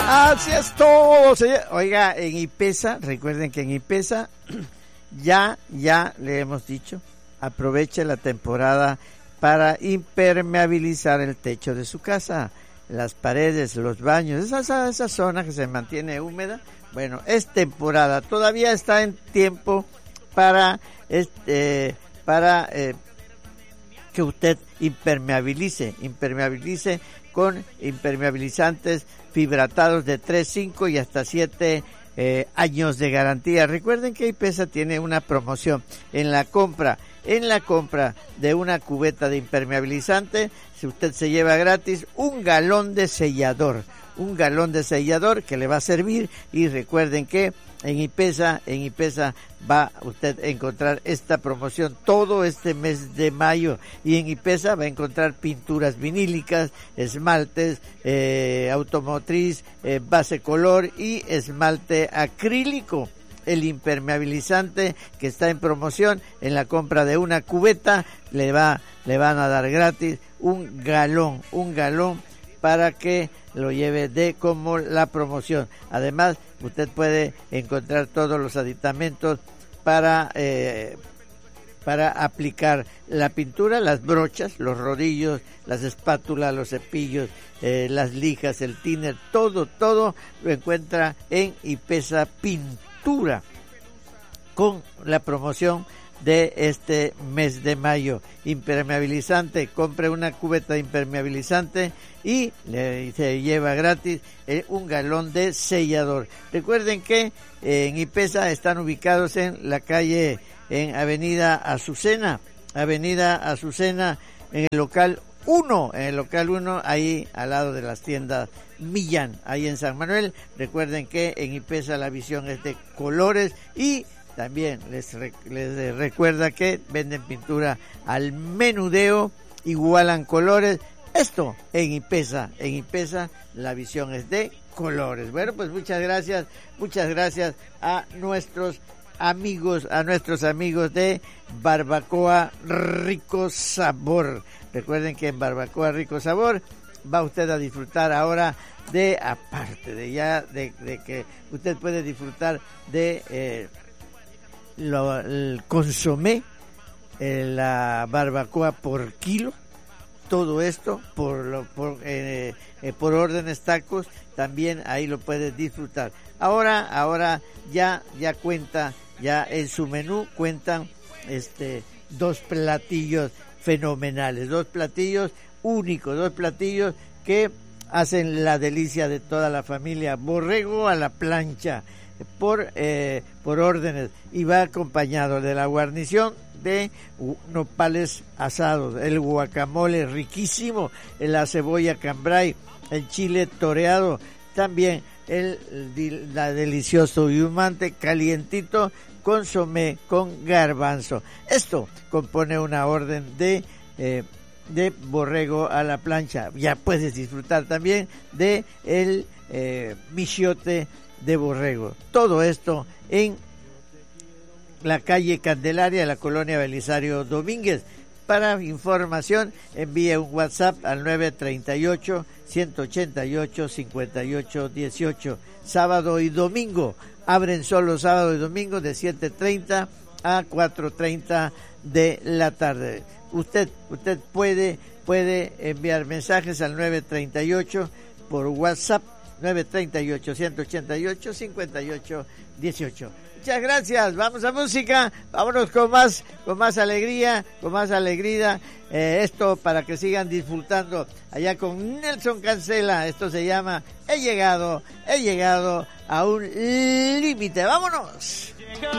Así es todo, señor. Oiga, en IPESA, recuerden que en IPESA ya le hemos dicho, aproveche la temporada para impermeabilizar el techo de su casa, las paredes, los baños, esa zona que se mantiene húmeda. Bueno, es temporada, todavía está en tiempo para que usted impermeabilice con impermeabilizantes fibratados de 3, 5 y hasta 7 años de garantía. Recuerden que IPESA tiene una promoción en la compra de una cubeta de impermeabilizante. Si usted se lleva gratis un galón de sellador que le va a servir. Y recuerden que en IPESA va usted a encontrar esta promoción todo este mes de mayo, y en IPESA va a encontrar pinturas vinílicas, esmaltes, automotriz, base color y esmalte acrílico. El impermeabilizante que está en promoción, en la compra de una cubeta le van a dar gratis un galón para que lo lleve como la promoción. Además, usted puede encontrar todos los aditamentos para aplicar la pintura, las brochas, los rodillos, las espátulas, los cepillos, las lijas, el thinner, todo lo encuentra en IPESA Pintura con la promoción de este mes de mayo. Impermeabilizante, compre una cubeta de impermeabilizante y se lleva gratis un galón de sellador. Recuerden que en IPESA están ubicados en la calle, en Avenida Azucena, en el local 1, ahí al lado de las tiendas Millán, ahí en San Manuel. Recuerden que en IPESA la visión es de colores, y también les recuerda que venden pintura al menudeo, igualan colores. Esto en IPESA la visión es de colores. Bueno, pues muchas gracias a nuestros amigos de Barbacoa Rico Sabor. Recuerden que en Barbacoa Rico Sabor va usted a disfrutar ahora aparte de que usted puede disfrutar de el consomé, la barbacoa por kilo, todo esto por órdenes tacos, también ahí lo puedes disfrutar. Ahora ya en su menú cuentan dos platillos fenomenales, dos platillos únicos, dos platillos que hacen la delicia de toda la familia. Borrego a la plancha por órdenes, y va acompañado de la guarnición de nopales asados, el guacamole riquísimo, la cebolla cambray, el chile toreado, también la delicioso y humante calientito consomé con garbanzo. Esto compone una orden de borrego a la plancha. Ya puedes disfrutar también de el michiote de borrego. Todo esto en la calle Candelaria, la colonia Belisario Domínguez. Para información, envíe un WhatsApp al 938-188-5818. Sábado y domingo. Abren solo sábado y domingo de 7:30 a 4:30 de la tarde. Usted puede enviar mensajes al 938 por WhatsApp, 938-188-5818. Muchas gracias, vamos a música, vámonos con más alegría, esto para que sigan disfrutando allá con Nelson Cancela. Esto se llama He llegado a un límite. ¡Vámonos!